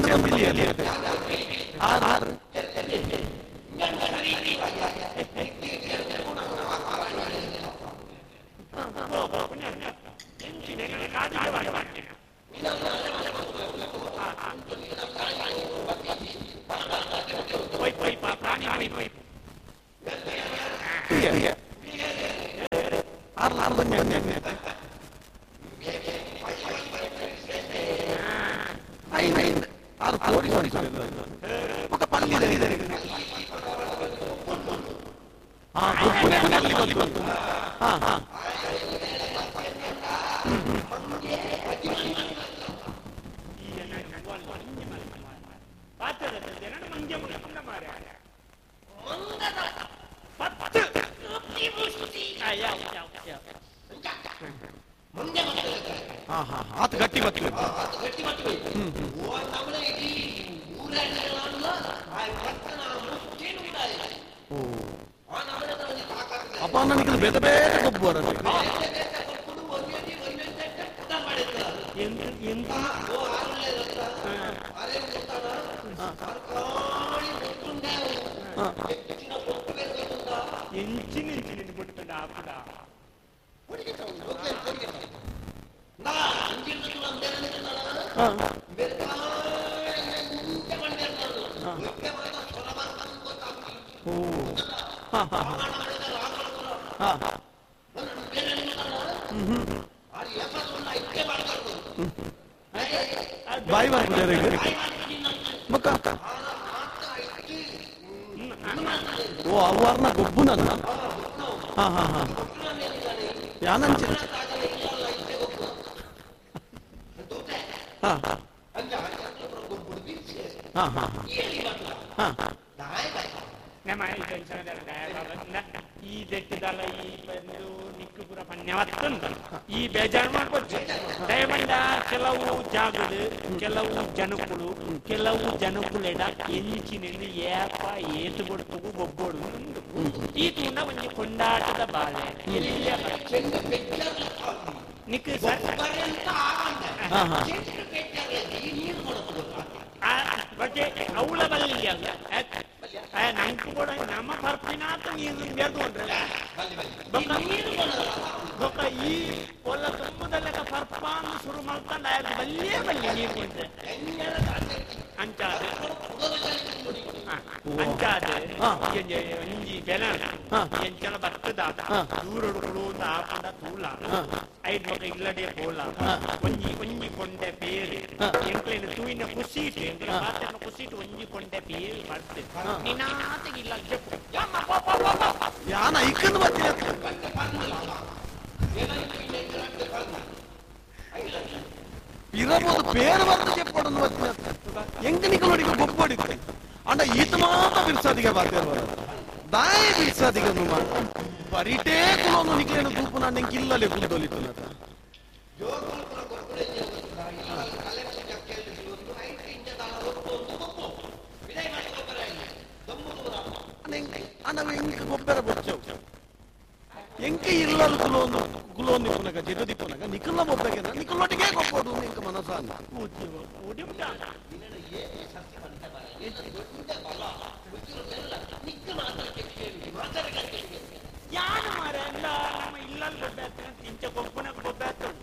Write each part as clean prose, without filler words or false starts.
yang pilih ya. Ar. Iya. Ar-arnya. Ain. Ar-pori. Maka pali dari. Betul. ಅದು ಗಟ್ಟಿ ಬತ್ತು ಅಪ್ಪ ನನಗೆ ಬೇರೆ ಬೇರೆ ಗೊಬ್ಬು ಬರೋದು ಬಾಯಿ ಮಾಡ್ತಾರೆ ಮಕ್ಕ ಓ ಅವ್ರನ್ನ ಗೊಬ್ಬು ನನ್ನ ಯಾನಂಚ ಈ ದೆಟ್ಟಿದಲ್ಲ ನಿಕ್ಕುಪುರ ಪನ್ಯವತ್ತಂತ ಈ ಬೇಜಾರು ಮಾಡ್ಕೊಡ್ತೀವಿ ದಯಮಾಡಿ ಕೆಲವು ಜಾಗಗಳು ಕೆಲವು ಜನಕುಲೆಡ ಎಂಚಿನಲ್ಲಿ ಏಪ ಏತು ಕೊಡ್ತಗೂ ಗೊಬ್ಬೊಡು ಈ ತೂನ ಒಂದು ಕೊಂಡಾಟದ ಬಾಳೆ ನಿಕ್ಕು ಬಗ್ಗೆ ಅವಳ ಬಲ್ಲಿ ನಂಗೆ ಕೂಡ ನಮ್ಮ ಬರ್ಪಿನಾತ ನೀರು ಬೇಡ್ಕೊಂಡ್ರೆ ಬೊಕ್ಕ ಈ ಹೊಲ ತುಂಬದಲ್ಲ ಸರ್ಪಾನು ಶುರು ಮಾಡ್ಕೊಂಡು ಆಯ್ತು ಬಲ್ಲಿ ನೀರು ಕೊಂಡ್ರೆ ಅಂಚಾದೆ ಒಂಜಿ ಬೆಲ ಎಂಚಲ ಬರ್ತದ ದೂರಡು ಕೊಡುವಂತ ಆಪದ ತೂಲ ಐದು ಬೊಕ್ಕ ಇಲ್ಲಡೆ ಪೋಲ ಒಂಜಿ ಕೊಂಡೆ ಬೇರೆ ಎಂಕ್ಲೇನು ತೂಯಿನ ಕುಸೀಟು ಮಾತನ್ನ ಕುಸೀಟು ಒಂಜಿ ಕೊಂಡೆ ಬೇರೆ ಬರ್ತದೆ ನಿನಾತಗಿಲ್ಲ ಯಾನ ಇಕ್ಕಂದು ಬರ್ತೀನಿ ಇರಬಹುದು ಬೇರೆ ಬರ್ದು చెప్పడం ಎಂಗ ನಿಕಲೋಡಿಗೆ ಗೊಬ್ಬೊಡಿತ್ತೆ ಅಂಡ ಈತ ಮಾತ್ರ ಬಿರ್ಸಾದಿಗೆ ಬಾರ್ತಿರ್ಬೋದು ದಾಯ ಬಿರ್ಸಾದಿಗೆ ಬರೀಟೇ ಕುಲೋನು ನಿಕ್ಲೇನು ದೂಪು ನಾನು ಎಂಗೆ ಇಲ್ಲಲೇ ಕುಲ್ದೋಲಿತ್ತು ನಟ ನಾವು ಎಂಕ ಗೊಬ್ಬರ ಬೊಚ್ಚವು ಎಂಕೆ ಇಲ್ಲಲು ಕುಲೋನ್ ನಿಪ್ಪುನಗ ಜೆದು ದಿಪ್ಪುನಗ ನಿಕಲ್ಲ ಬೊಬ್ಬಗೆ ನಿಕಲ್ಲೊಟ್ಟಿಗೆ ಗೊಬ್ಬಡು ಎಂಕ ಮನಸ್ಸಾನ ಯಾರು ಮಾರ ಎಲ್ಲ ನಮ್ಮ ಇಲ್ಲಲ್ಲಿ ಗೊಬ್ಬೆ ಇಂಚ ಗೊಬ್ಬನ ಗೊಬ್ಬೆ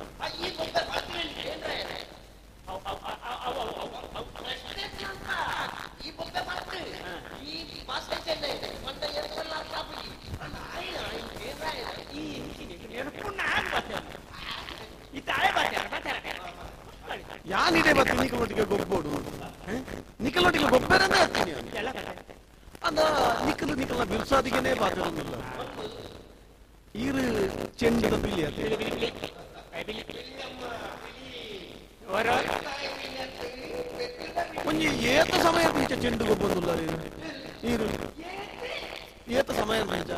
ಯಾನಿದೆ ಬತ್ತು ನಿಕಲೊಟ್ಟಿಗೆ ಗೊಬ್ಬಡು ನಿಕಲೊಟ್ಟಿಗೆ ಗೊಬ್ಬರನೇ ಹಾಕ್ತೀನಿ ಅಂದ ನಿಕಲ ಬಿರ್ಸಾದಿಗೆನೇ ಬಾತಿರೋದಿಲ್ಲ ಈರು ಚೆಂಡಿದ ಬಿಲ್ಲಿ ಒಂಜಿ ಏತ ಸಮಯ ಪಿಂಚ ಚೆಂಡುಗೊ ಬಂದುಲ್ಲ ನೀರು ಏತ ಸಮಯ ಪಿಂಚ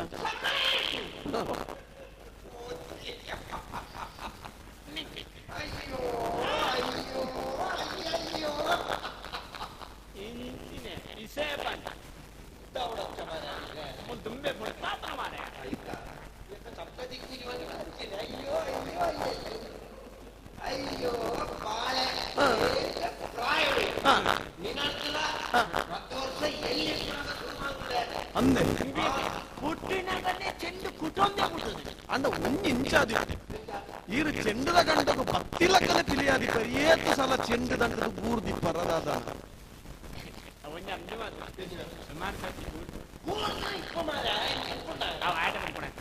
ಅಂದೆ పుట్టినాకనే చెండు కుటుంబే పుట్టింది ಅಂಡ ಒಂಜಿ ಇಂಚಾದಿ ಈರು ಚೆಂಡದ ಗಂಟకు ಪತ್ತಿ ಲಕ್ಕನೆ ತಿಳಿಯಾದಿ ಏತು ಸಲ ಚೆಂಡು ದಂಟದು ಬೂರ್ದಿ ಪರದಾದ ಅವನ್ನ ಅಂದೆ ಮಾತು ಸುಮಾರು ಸತಿ ಅವ ಆಟ ಮಾಡ್ಕೊಳ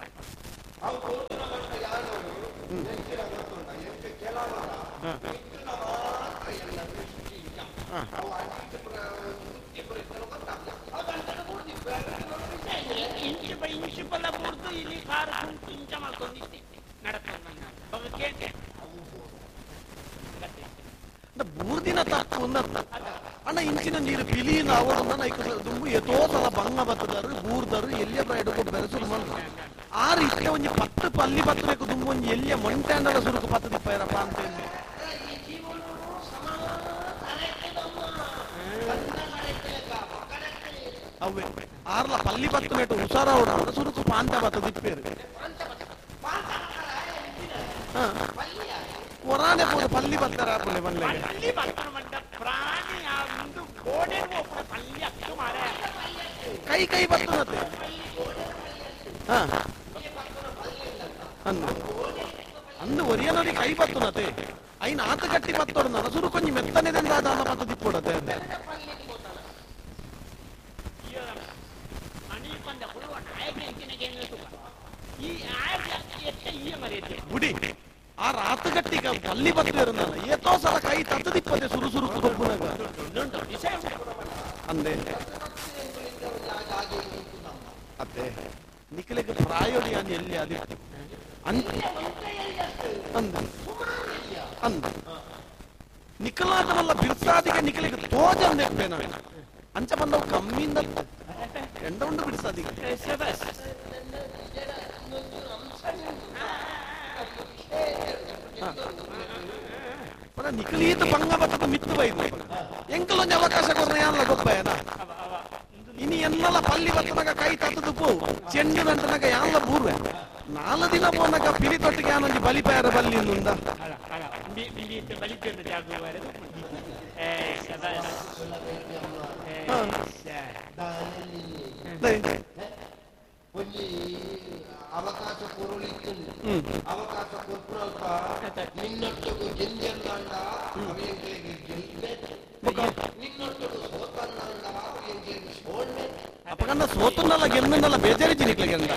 ಇಂಚು ಬಲ್ಲ ಬೂರ್ದು ಇಲ್ಲಿ ಕಾರು ಇಂಚ ಮಾಡ್ಕೊಂಡಿದ್ದೆ ಬೂರ್ದಿನ ತಪ್ಪು ಅಣ್ಣ ಇಂಚಿನ ನೀರು ಬಿಲಿನ ಅವರನ್ನ ದುಂಬು ಎತೋ ಸಲ ಬಂಗ ಬತ್ತದಾರು ಬೂರ್ದಾರು ಎಲ್ಲಿಯ ಎಡ್ಕೊಂಡು ಬೆರೆಸುದು ಮಣ್ಣು ಆ ರೀತಿಯ ಒಂಜಿ ಪತ್ತು ಪಲ್ಲಿ ಬತ್ತಬೇಕು ದುಂಬು ಒಂಜಿ ಎಲ್ಲಿಯ ಮಂಟ್ಯಾಂಡಲ ಸುರುಕು ಪತ್ತದಿ ಪೈರಪ್ಪ ಅಂತ ಅವೇ ಆರ್ಲ ಪಲ್ಲಿ ಬತ್ತು ನೆಟ್ಟು ಹುಷಾರ ಅವಡ ಸುರುಕು ಪಾಂತ ಬತ್ತ ದಿಪ್ಪೇರು ಒರಾನೆ ಪೋದು ಪಲ್ಲಿ ಬರ್ತಾರ ಪಲ್ಲಿ ಬರ್ತಾರ ಪ್ರಾಣಿ ಒಂದು ಗೋಡೆ ಪಲ್ಲಿ ಅಷ್ಟು ಮಾರೆ ಕೈ ಕೈ ಬರ್ತದೆ ಅಂದು ಒರಿಯನೋಡಿ ಕೈ ಬರ್ತನತೆ ಐನ ಆತ ಕಟ್ಟಿ ಬತ್ತೋಡು ನನ್ನ ಸುರು ಕೊಂಚ ಮೆತ್ತನೆದಿಂದ ಅದಾನ ಪತ್ತ ದಿಪ್ಪೊಡತೆ ಗುಡಿ ಆ ರಾತು ಗಟ್ಟಿಗ ಪಲ್ಲಿ ಬತ್ತು ಇರಲ್ಲ ಏತೋ ಸಲ ಕೈ ತತ್ತು ದಿಪ್ಪದೆ ಸುರು ಸುರು ಕುದುರ್ಪುನಾಗ ಅಂದೆ ಅತ್ತೆ ನಿಖಿಲಿಗೆ ಪ್ರಾಯೋಡಿ ಅನ್ ಎಲ್ಲಿ ಅದಿ ಅಂದ ನಿಖಲಾದವಲ್ಲ ಬಿರ್ಸಾದಿಗೆ ನಿಖಲಿಗೆ ತೋಜ ನೆಪ್ಪೇನ ಅಂಚ ಬಂದವು ಕಮ್ಮಿಯಿಂದ ಎಂಡ ಉಂಡು ಬಿಡಿಸಾದಿಗೆ ನಿಖಲೀತ ಬಂಗ ಬತ್ತದ ಮಿತ್ತು ಬೈದು ಎಂಕಲೊಂದು ಅವಕಾಶ ಕೊರ್ನ ಯಾನಲ್ಲ ಗೊಬ್ಬಯನ ಇನಿ ಎನ್ನಲ ಪಲ್ಲಿ ಬತ್ತನಾಗ ಕೈ ತತ್ತದು ಪೋ ಚೆಂಡು ಗಂಟನಾಗ ಯಾನಲ್ಲ ಬೂರ್ವೆ ನಾಲ ದಿನ ಪೋನಾಗ ಪಿಲಿ ತೊಟ್ಟಿಗೆ ಯಾನೊಂದು ಬಲಿಪಾಯರ ಬಲ್ಲಿ ಮುಂದ ಅವಕಾಶ ಕೊರಳಿತ್ತು ಅವಕಾಶ ಕೊಟ್ಟಲ್ಪ ನಿನ್ನೊಟ್ಟಿಗೂ ಗೆಂಜಂದ ಅವಿಯಂಗಳಿಗೆ ಗೆಲ್ಬೇಕು ನಿನ್ನೊಟ್ಟಿಗೂ ಸೋತಂದ ಅವಿಯಂಗಳಿಗೆ ಸೋಲ್ವೆ ಅಪಗಂಡ ಸೋತನ್ನಲ್ಲ ಗೆನ್ನಲ್ಲ ಬೇಜಾರಿಜಿ ನಿಕ್ಲಿಗೆ ಅಂದ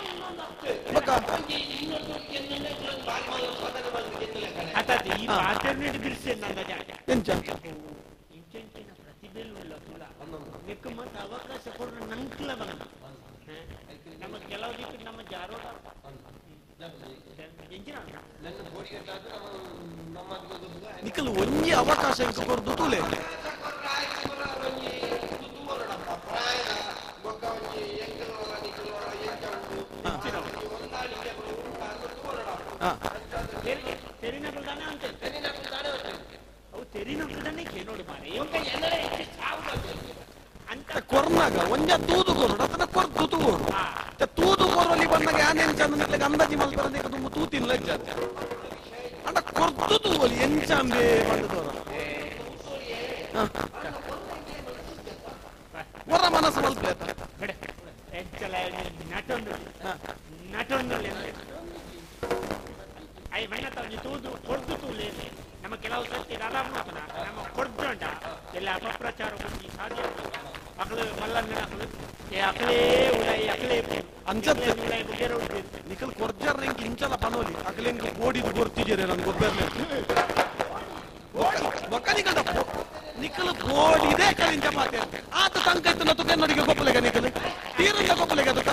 ಈ ಪಾತ್ರೆ ದೃಶ್ಯ ಎಂಚ ಇಂಚೆಂಚಿನ ಪ್ರತಿಭೆಲ್ಲ ತುಳ ಬೇಕು ಮತ್ತೆ ಅವಕಾಶ ಕೊಡ್ರೆ ನಂಕ್ಲ ಬಂದ ನಮ್ಮ ಕೆಲವು ರೀತಿ ನಮ್ಮ ಜಾರೋಡ ನಿಖಲ್ ಒಂಜಿ ಅವಕಾಶ ಕೊರ್ದು ತುಲೆ ತೆರಿನದಾನೆ ಅಂತ ಅವು ತೆರಿನದಾನೆ ಕೇಳೋಡು ಮಾರೆ ಅಂತ ಕೊರ್ನಾಗ ಒಂಜ ತೂದು ಕೊರೋಡು ಅದನ್ನ ಕೊರ್ ತೂತು ಕೊಡು ತೂದು ಕೊರಲ್ಲಿ ಬಂದಾಗ ಯಾನೇನು ಚಂದ ಅಂದಾಜಿ ಮಲ್ಪರಂದ ತುಂಬ ತೂತಿಲ್ಲ ಅಂಡ ಕೊರ್ದು ತೂವಲಿ ಎಂಚಂಬೆ ಬಂದದವರ ಹೊರ ಮನಸ್ಸು ಮಲ್ಪೇತ ನಟೊಂದು ಐ ಮೈನತ್ತ ತೂದು ಕೊಡ್ದು ತೂಲೆ ನಮ್ಮ ಕೆಲವು ಸರ್ತಿ ರಾಧಾಪುರ ನಮ್ಮ ಕೊಡ್ಕೊಂಡ ಎಲ್ಲ ಅಪಪ್ರಚಾರ ಬಂದು ಸಾಧ್ಯ ಅಕಲು ಮಲ್ಲನ್ನ ಅಕಲೇ ಉಳಾಯಿ ಅಕಲೇ ಅಂಚತ್ತೆ ಉಳಾಯಿ ಬುಗ್ಗೆರ ಉಂಟು ನಿಖಲ್ ಕೊರ್ಜರ್ ನಿಂಗೆ ಇಂಚಲ ಪನೋಲಿ ಅಕಲಿಂಗೆ ಗೋಡಿದು ಗೊರ್ತಿದ್ದೀರಿ ನನ್ ಗೊಬ್ಬರ್ಲೆ ಒಕ್ಕನಿಗಂಡ ನಿಖಲ್ ಗೋಡಿದೆ ಕಲಿಂಚ ಮಾತೆ ಆತ ಸಂಕೈತನ ತುಕೆ ನೋಡಿಗೆ ಗೊಪ್ಪಲೆಗ ನಿಖಲ್ ತೀರಂಗ ಗೊಪ್ಪಲೆಗ ತುಕ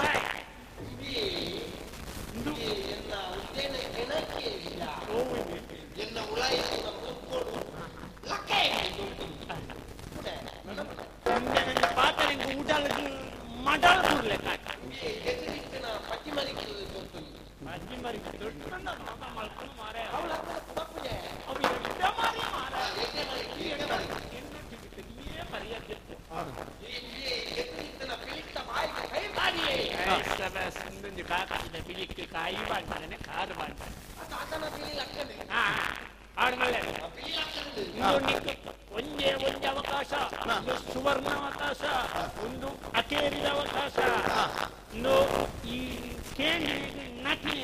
ಒಂದೇ ಒಂದು ಅವಕಾಶ ಅವಕಾಶ, ಒಂದು ಸುವರ್ಣ ಅವಕಾಶ, ಒಂದು ಅಕೇರಿದ ಅವಕಾಶ, ಒಂದು ಈ ಕೇಳಿ ನಟನೆ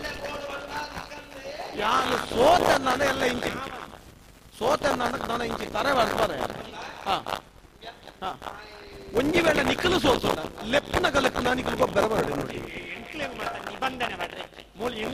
ಯಾನು ಸೋತೆ ನನ್ನ ಎಲ್ಲ ಇಂಚಿ ಸೋತೆ ನನ್ನ ಇಂಚಿ ತಾರೆ ಬರ್ತಾರೆ. ಒಂಜಿ ವೇಳೆ ನಿಕ್ಕಲು ಸೋತೋಣ ಲೆಪ್ಪನ ಕಲೆಪ್ಪನ ನಿಕ್ಕಲು ಬೆರಬಾರದು ನೋಡಿ ಎಂಕ್ಲೆ ನಿಬಂಧನೆ ಮಾಡ್ರೆ ಮೂಲ